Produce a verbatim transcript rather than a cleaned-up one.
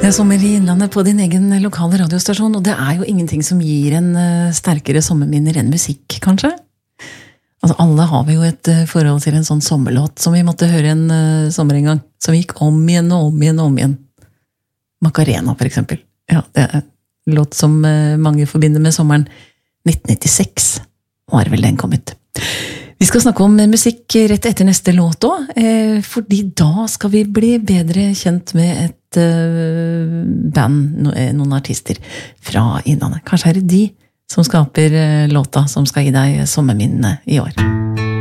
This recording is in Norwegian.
Det er sommer i Innlandet på din egen lokale radiostasjon, og det er jo ingenting som gir en uh, sterkere sommerminner enn musikk, kanskje? Altså, alle har vi jo et uh, forhold til en sånn sommerlåt som vi måtte høre en uh, sommer en gang, som gikk om igjen og om igjen og om igjen. Macarena, for eksempel. Ja, det er en låt som uh, mange forbinder med sommeren. nitten nittiseks var vel den kommet. Vi skal snakke om musikk rett etter neste låt også, eh, fordi da skal vi bli bedre kjent med et eh, band, no, eh, noen artister fra Innlandet. Kanskje er det de som skaper eh, låta som skal gi deg sommerminnene i år.